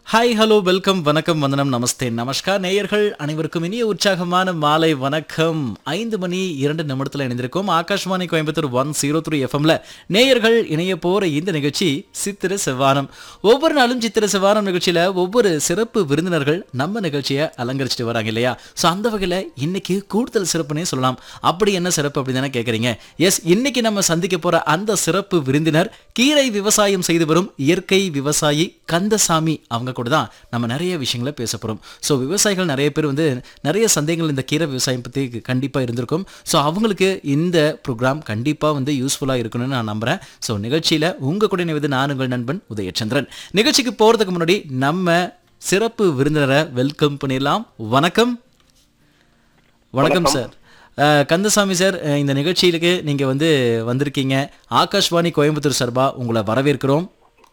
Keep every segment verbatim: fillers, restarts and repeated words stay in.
Hi hello welcome வணக்கம் வந்தனம் நமஸ்தே நமஸ்கார் நேயர்கள் அனைவருக்கும் இனிய உற்சாகமான மாலை வணக்கம். ஐந்து மணி இரண்டு நிமிடத்தில் இணைந்திருக்கும் Akashvani Coimbatore one zero three எஃப்எம்ல நேயர்கள் இணைய போற இந்த நிகழ்ச்சி சித்திர செவ்வானம். ஒவ்வொரு நாளும் சித்திர செவ்வானம் நிகழ்ச்சியில ஒவ்வொரு சிறப்பு விருந்தினர்கள் நம்ம நிகழ்ச்சியை அலங்கரிச்சுட்டு வராங்க இல்லையா? ஸோ அந்த வகையில் இன்னைக்கு கூடுதல் சிறப்புனே சொல்லலாம். அப்படி என்ன சிறப்பு அப்படின்னு தானே கேட்குறீங்க? எஸ், இன்னைக்கு நம்ம சந்திக்க போற அந்த சிறப்பு விருந்தினர் கீரை விவசாயம் செய்து வரும் இயற்கை விவசாயி கந்தசாமி. அவங்க கூட தான் நம்ம நிறைய விஷயங்களை பேச போகிறோம். ஸோ விவசாயிகள் நிறைய பேர் வந்து நிறைய சந்தேகங்கள் இந்த கீரை விவசாயம் பற்றி கண்டிப்பாக இருந்திருக்கும். ஸோ அவங்களுக்கு இந்த ப்ரோக்ராம் கண்டிப்பாக வந்து யூஸ்ஃபுல்லாக இருக்கணும்னு நான் நம்புகிறேன். ஸோ நிகழ்ச்சியில் உங்கள் கூட நினைவது நான் உங்கள் நண்பன் உதயச்சந்திரன். நிகழ்ச்சிக்கு போகிறதுக்கு முன்னாடி நம்ம சிறப்பு விருந்தினரை வெல்கம் பண்ணிடலாம். வணக்கம். வணக்கம் சார். கந்தசாமி சார், இந்த நிகழ்ச்சியிலுக்கு நீங்கள் வந்து வந்திருக்கீங்க. ஆகாஷ்வாணி கோயம்புத்தூர் சார்பா உங்களை வரவேற்கிறோம்.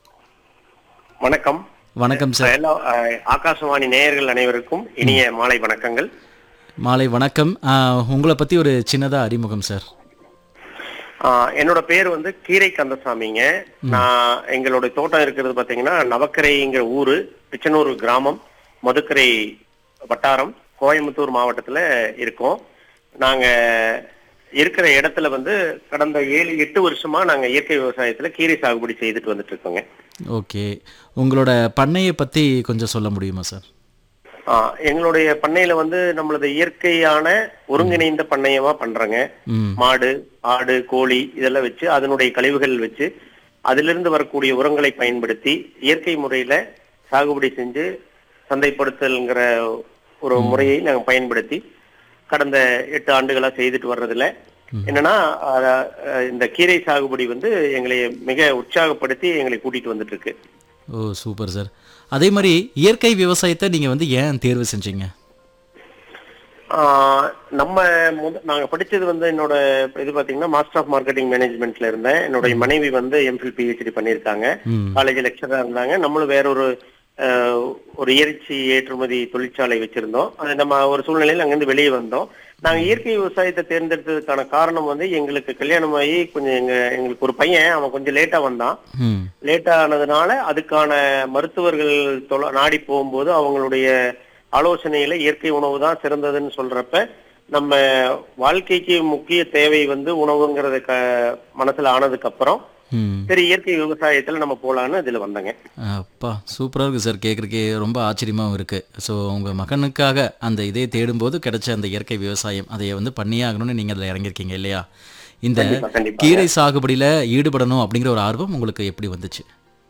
வணக்கம். வணக்கம் சார். எல்லா ஆகாசவாணி நேயர்கள் அனைவருக்கும் இனிய மாலை வணக்கங்கள். மாலை வணக்கம். உங்களை பத்தி ஒரு சின்னதா அறிமுகம் சார். என்னோட பேர் வந்து கீரை கந்தசாமிங்க. நான் எங்களோட தோட்டம் இருக்கிறது பாத்தீங்கன்னா நவக்கரைங்கிற ஊரு, பிச்சனூர் கிராமம், மதுக்கரை வட்டாரம், கோயம்புத்தூர் மாவட்டத்துல இருக்கோம். நாங்க இருக்கிற இடத்துல வந்து கடந்த ஏழு எட்டு வருஷமா நாங்க இயற்கை விவசாயத்துல கீரை சாகுபடி செய்துட்டு வந்துட்டு இருக்கோங்க. ஓகே, உங்களோட பண்ணையை பத்தி கொஞ்சம் சொல்ல முடியுமா சார்? ஆஹ் எங்களுடைய பண்ணையில வந்து நம்மளது இயற்கையான ஒருங்கிணைந்த பண்ணையமா பண்றோங்க. மாடு, ஆடு, கோழி இதெல்லாம் வச்சு அதனுடைய கழிவுகள் வச்சு அதிலிருந்து வரக்கூடிய உரங்களை பயன்படுத்தி இயற்கை முறையில சாகுபடி செஞ்சு சந்தைப்படுத்தல்ங்கிற ஒரு முறையை நாங்க பயன்படுத்தி கடந்த எட்டு ஆண்டுகளா செய்துட்டு வர்றதுல என்னன்னா இந்த கீரை சாகுபடி வந்து எங்களை மிக உற்சாகப்படுத்தி எங்களை கூட்டிட்டு வந்துட்டு இருக்கு. ஓ சூப்பர் சார். அதே மாதிரி இயற்கை விவசாயத்தை நீங்க வந்து ஏன் தேர்வு செஞ்சீங்க? நம்ம நாங்க படிச்சது வந்து என்னோட இது பாத்தீங்கன்னா மாஸ்டர் ஆஃப் மார்க்கெட்டிங் மேனேஜ்மெண்ட்ல இருந்தேன். என்னுடைய மனைவி வந்து எம்ஃபில் பிஹெச்டி பண்ணியிருக்காங்க, காலேஜ் லெக்சரா இருந்தாங்க. நம்மளும் வேற ஒரு ஒரு இறைச்சி ஏற்றுமதி தொழிற்சாலை வச்சிருந்தோம். அது நம்ம ஒரு சூழ்நிலையில் அங்கிருந்து வெளியே வந்தோம். நாங்க இயற்கை விவசாயத்தை தேர்ந்தெடுத்ததுக்கான காரணம் வந்து எங்களுக்கு கல்யாணம் ஆகி கொஞ்சம் எங்க எங்களுக்கு ஒரு பையன், அவன் கொஞ்சம் லேட்டா வந்தான். லேட்டா ஆனதுனால அதுக்கான மருத்துவர்கள் நாடி போகும்போது அவங்களுடைய ஆலோசனையில இயற்கை உணவு தான் சிறந்ததுன்னு சொல்றப்ப நம்ம வாழ்க்கைக்கு முக்கிய தேவை வந்து உணவுங்கிறத க மனசுல ஆனதுக்கு அப்புறம் சரி இயற்கை விவசாயத்துல நம்ம போலான்னு இதுல வந்தாங்க. அப்பா சூப்பரா இருக்கு சார், கேட்கறதுக்கே ரொம்ப ஆச்சரியமாவும் இருக்கு. ஸோ உங்க மகனுக்காக அந்த இதை தேடும் போது கிடைச்ச அந்த இயற்கை விவசாயம் அதை வந்து பண்ணியே ஆகணும்னு நீங்க அதுல இறங்கிருக்கீங்க இல்லையா? இந்த கீரை சாகுபடியில ஈடுபடணும் அப்படிங்கிற ஒரு ஆர்வம் உங்களுக்கு எப்படி வந்துச்சு?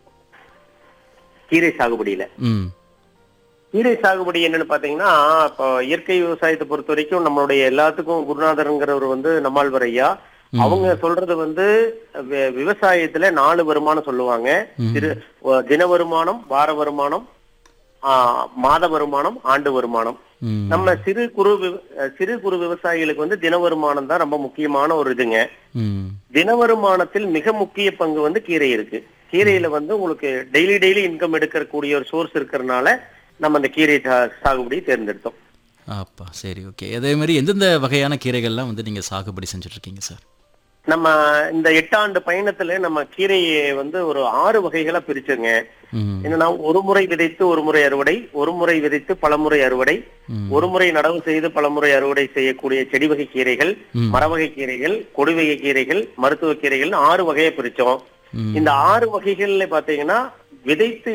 கீரை சாகுபடியில ம் கீரை சாகுபடி என்னன்னு பாத்தீங்கன்னா, இப்போ இயற்கை விவசாயத்தை பொறுத்த வரைக்கும் நம்மளுடைய எல்லாத்துக்கும் குருநாதருங்கிறவர் வந்து நம்மாழ்வார் ஐயா. அவங்க சொல்றது வந்து விவசாயத்துல நாலு வருமானம் சொல்லுவாங்க. சிறு தின வருமானம், வார வருமானம், ஆஹ் மாத வருமானம், ஆண்டு வருமானம். நம்ம சிறு குறு சிறு குறு விவசாயிகளுக்கு வந்து தின வருமானம் தான் ரொம்ப முக்கியமான ஒரு இதுங்க. தின வருமானத்தில் மிக முக்கிய பங்கு வந்து கீரை இருக்கு. கீரையில வந்து உங்களுக்கு டெய்லி டெய்லி இன்கம் எடுக்கக்கூடிய ஒரு சோர்ஸ் இருக்கிறதுனால நம்ம அந்த கீரை சாகுபடி தேர்ந்தெடுத்தோம். அப்பா சரி, ஓகே. அதே மாதிரி எந்தெந்த வகையான கீரைகள்லாம் வந்து நீங்க சாகுபடி செஞ்சுட்டு இருக்கீங்க சார்? நம்ம இந்த எட்டாண்டு பயணத்துல நம்ம கீரையை வந்து ஒரு ஆறு வகைகளா பிரிச்சுங்க. என்னன்னா, ஒரு முறை விதைத்து ஒரு முறை அறுவடை, ஒரு முறை விதைத்து பலமுறை அறுவடை, ஒரு முறை நடவு செய்து பலமுறை அறுவடை செய்யக்கூடிய செடி வகை கீரைகள், மரவகை கீரைகள், கொடி வகை கீரைகள், மருத்துவ கீரைகள் ஆறு வகையை பிரிச்சோம். இந்த ஆறு வகைகள்ல பாத்தீங்கன்னா விதைத்து